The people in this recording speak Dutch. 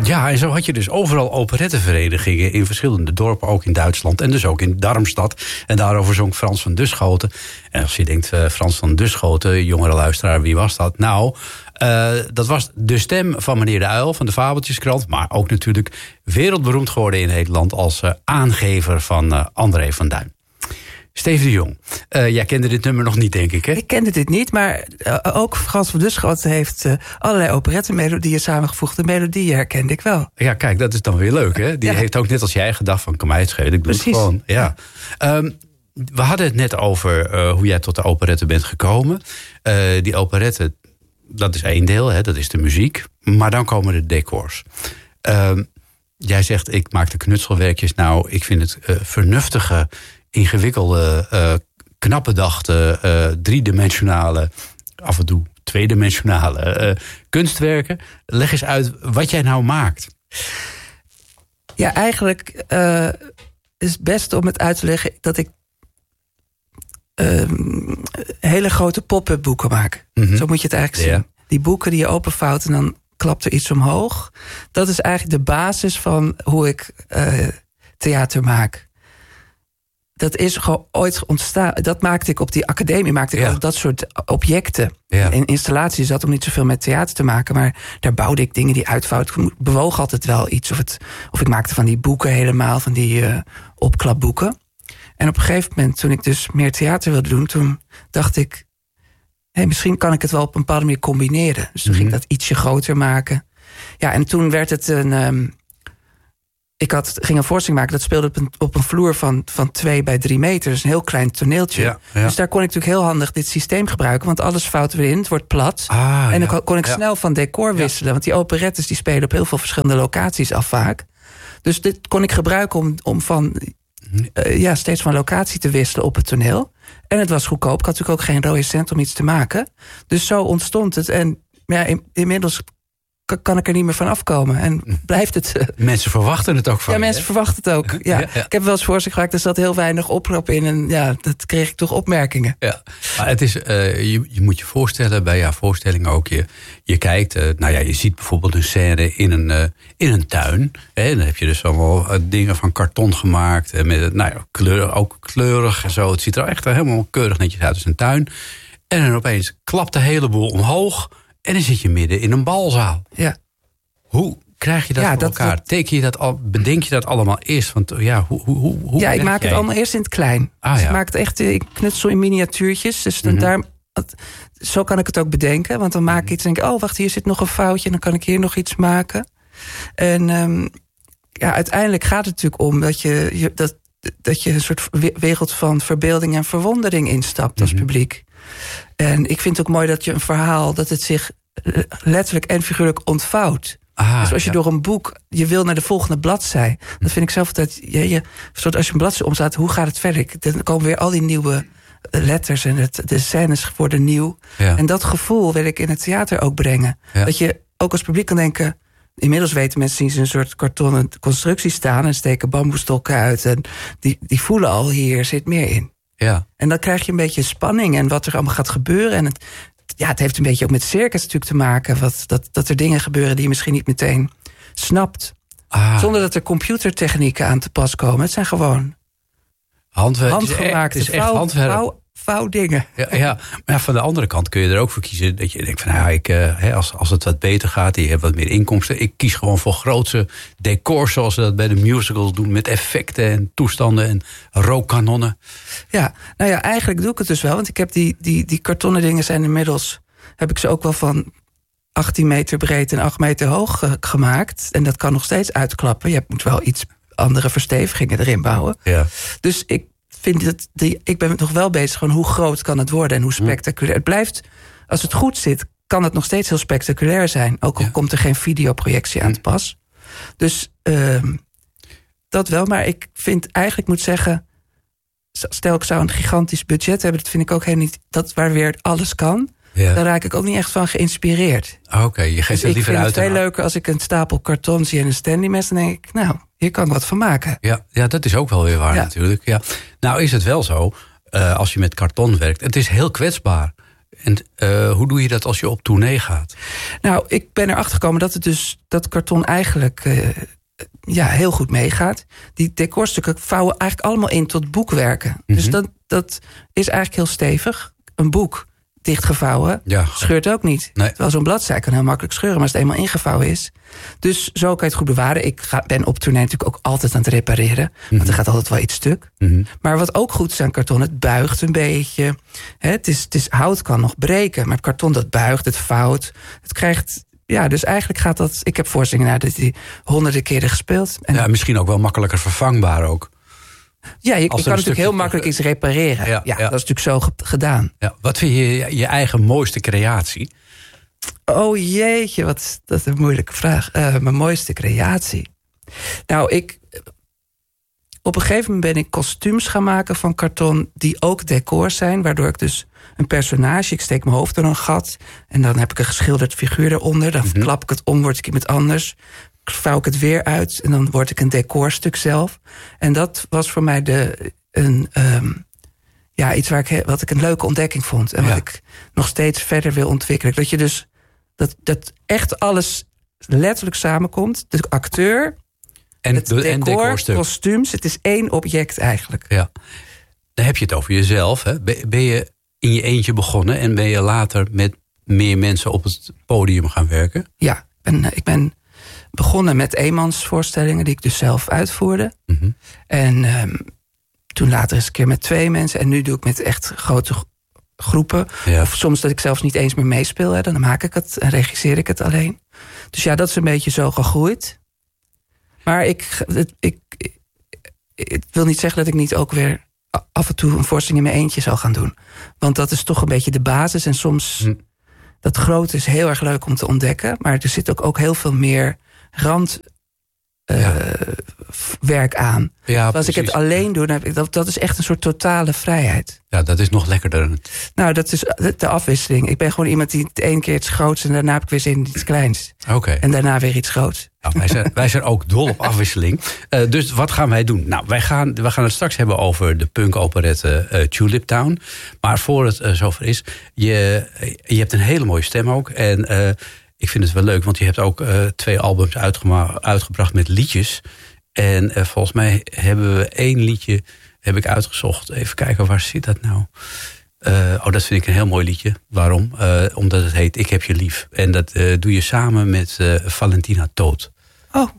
Ja, en zo had je dus overal operetteverenigingen in verschillende dorpen, ook in Duitsland en dus ook in Darmstadt. En daarover zong Frans van Duschoten. En als je denkt, Frans van Duschoten, jongere luisteraar, wie was dat? Nou, dat was de stem van meneer De Uil van de Fabeltjeskrant, maar ook natuurlijk wereldberoemd geworden in Nederland als aangever van André van Duin. Steven de Jong, jij kende dit nummer nog niet, denk ik, hè? Ik kende dit niet, maar ook Frans van Duschoten heeft allerlei operettenmelodieën samengevoegd. De melodieën herkende ik wel. Ja, kijk, dat is dan weer leuk, hè? Die heeft ook net als jij gedacht van, kan mij het schelen, ik doe het gewoon. Ja. We hadden het net over hoe jij tot de operette bent gekomen. Die operette, dat is één deel, hè? Dat is de muziek. Maar dan komen de decors. Jij zegt, ik maak de knutselwerkjes. Nou, ik vind het vernuftige, ingewikkelde, knappe dachten, driedimensionale, af en toe tweedimensionale kunstwerken. Leg eens uit wat jij nou maakt. Ja, eigenlijk is het best om het uit te leggen dat ik hele grote pop-up boeken maak. Mm-hmm. Zo moet je het eigenlijk zien. Die boeken die je openvouwt en dan klapt er iets omhoog. Dat is eigenlijk de basis van hoe ik theater maak. Dat is gewoon ooit ontstaan. Dat maakte ik op die academie. Maakte ik ook dat soort objecten. Ja. In installaties had ook niet zoveel met theater te maken. Maar daar bouwde ik dingen die uitvouwden. Ik bewoog altijd wel iets. Of ik maakte van die boeken helemaal. Van die opklapboeken. En op een gegeven moment, toen ik dus meer theater wilde doen, toen dacht ik, misschien kan ik het wel op een bepaalde manier combineren. Dus toen ging ik dat ietsje groter maken. Ja, en toen werd het een ging een voorstelling maken, dat speelde op een vloer van 2 bij 3 meter. Dus een heel klein toneeltje. Ja. Dus daar kon ik natuurlijk heel handig dit systeem gebruiken. Want alles vouwt weer in, het wordt plat. En dan kon ik snel van decor wisselen. Want die operettes die spelen op heel veel verschillende locaties af vaak. Dus dit kon ik gebruiken om van steeds van locatie te wisselen op het toneel. En het was goedkoop. Ik had natuurlijk ook geen rode cent om iets te maken. Dus zo ontstond het. En inmiddels kan ik er niet meer van afkomen. En blijft het. Mensen verwachten het ook van je. Ja, mensen verwachten het ook. Ja. Ik heb wel eens voorstelling gemaakt, er zat heel weinig oproep in. En dat kreeg ik toch opmerkingen. Ja. Maar het is, je moet je voorstellen, bij jouw voorstelling ook. Je kijkt, je ziet bijvoorbeeld een scène in een tuin. Hè, dan heb je dus allemaal dingen van karton gemaakt. Met ook kleurig en zo. Het ziet er echt helemaal keurig netjes uit als een tuin. En dan opeens klapt de hele boel omhoog. En dan zit je midden in een balzaal. Ja. Hoe krijg je dat voor elkaar? Bedenk je dat allemaal eerst? Want hoe ik maak het allemaal eerst in het klein. Dus ik maak het echt, ik knutsel in miniatuurtjes. Dus zo kan ik het ook bedenken. Want dan maak ik iets en denk ik, wacht, hier zit nog een foutje. En dan kan ik hier nog iets maken. En uiteindelijk gaat het natuurlijk om dat je een soort wereld van verbeelding en verwondering instapt als publiek. En ik vind het ook mooi dat je een verhaal, dat het zich letterlijk en figuurlijk ontvouwt. Dus als je door een boek, je wil naar de volgende bladzij. Dan vind ik zelf dat als je een bladzij omslaat, hoe gaat het verder? Dan komen weer al die nieuwe letters en de scènes worden nieuw. Ja. En dat gevoel wil ik in het theater ook brengen. Ja. Dat je ook als publiek kan denken, inmiddels weten mensen, zien ze een soort kartonnen constructie staan en steken bamboestokken uit. En die voelen al, hier zit meer in. Ja. En dan krijg je een beetje spanning en wat er allemaal gaat gebeuren. En het heeft een beetje ook met circus natuurlijk te maken. Dat er dingen gebeuren die je misschien niet meteen snapt. Zonder dat er computertechnieken aan te pas komen. Het zijn gewoon handgemaakte vouwdingen. Ja, maar van de andere kant kun je er ook voor kiezen dat je denkt van als het wat beter gaat en je hebt wat meer inkomsten. Ik kies gewoon voor grootse decors zoals ze dat bij de musicals doen met effecten en toestanden en rookkanonnen. Ja, eigenlijk doe ik het dus wel. Want ik heb die kartonnen dingen zijn inmiddels, heb ik ze ook wel van 18 meter breed en 8 meter hoog gemaakt. En dat kan nog steeds uitklappen. Je moet wel iets andere verstevigingen erin bouwen. Ja. Dus ik ben nog wel bezig van hoe groot kan het worden en hoe spectaculair. Het blijft, als het goed zit, kan het nog steeds heel spectaculair zijn. Ook al komt er geen videoprojectie aan te pas. Dus dat wel. Maar ik vind eigenlijk, moet zeggen, stel ik zou een gigantisch budget hebben, dat vind ik ook helemaal niet, dat waar weer alles kan. Ja. Daar raak ik ook niet echt van geïnspireerd. Oké, je geeft het liever uit. Ik vind het veel leuker als ik een stapel karton zie en een Stanley mes, dan denk ik, hier kan ik wat van maken. Ja, dat is ook wel weer waar natuurlijk. Ja. Nou is het wel zo, als je met karton werkt, het is heel kwetsbaar. En hoe doe je dat als je op tournee gaat? Nou, ik ben erachter gekomen dat karton eigenlijk heel goed meegaat. Die decorstukken vouwen eigenlijk allemaal in tot boekwerken. Dus dat is eigenlijk heel stevig. Een boek dichtgevouwen scheurt ook niet. Nee. Terwijl zo'n bladzij kan heel makkelijk scheuren, maar als het eenmaal ingevouwen is. Dus zo kan je het goed bewaren. Ik ben op tournee natuurlijk ook altijd aan het repareren. Want er gaat altijd wel iets stuk. Maar wat ook goed is aan karton, het buigt een beetje. Hout kan nog breken, maar karton dat buigt, het vouwt. Het krijgt... Ja, dus eigenlijk gaat dat... Ik heb voorstellingen die honderden keren gespeeld. En misschien ook wel makkelijker vervangbaar ook. Ja, je kan natuurlijk heel makkelijk iets repareren. Ja, dat is natuurlijk zo gedaan. Ja, wat vind je je eigen mooiste creatie? Oh jeetje, dat is een moeilijke vraag. Mijn mooiste creatie? Nou, op een gegeven moment ben ik kostuums gaan maken van karton die ook decor zijn. Waardoor ik dus een personage, ik steek mijn hoofd door een gat. En dan heb ik een geschilderd figuur eronder. Dan klap ik het om, word ik iemand anders. Vouw ik het weer uit en dan word ik een decorstuk zelf. En dat was voor mij iets wat ik een leuke ontdekking vond. En wat ik nog steeds verder wil ontwikkelen. Dat je dus dat echt alles letterlijk samenkomt. De acteur, het decor, kostuums. Het is één object eigenlijk. Ja. Dan heb je het over jezelf. Hè? Ben je in je eentje begonnen en ben je later met meer mensen op het podium gaan werken? Ja, ik ben begonnen met eenmansvoorstellingen die ik dus zelf uitvoerde. En toen later eens een keer met 2 mensen. En nu doe ik met echt grote groepen. Ja. Of soms dat ik zelfs niet eens meer meespeel. Hè. Dan maak ik het en regisseer ik het alleen. Dus ja, dat is een beetje zo gegroeid. Maar ik wil niet zeggen dat ik niet ook weer af en toe een voorstelling in mijn eentje zal gaan doen. Want dat is toch een beetje de basis. En soms, dat grote is heel erg leuk om te ontdekken. Maar er zit ook heel veel meer randwerk aan. Ja, als ik het alleen doe, dan heb ik, dat is echt een soort totale vrijheid. Ja, dat is nog lekkerder. Nou, dat is de afwisseling. Ik ben gewoon iemand die het 1 keer iets groots en daarna heb ik weer zin in iets kleins. Oké. En daarna weer iets groots. Nou, wij zijn ook dol op afwisseling. Dus wat gaan wij doen? Nou, we gaan het straks hebben over de punk-operette Tulip Town. Maar voor het zover is, je hebt een hele mooie stem ook. En ik vind het wel leuk, want je hebt ook 2 albums uitgebracht met liedjes. En volgens mij hebben we 1 liedje heb ik uitgezocht. Even kijken, waar zit dat nou? Dat vind ik een heel mooi liedje. Waarom? Omdat het heet Ik heb je lief. En dat doe je samen met Valentina Toot. Oh,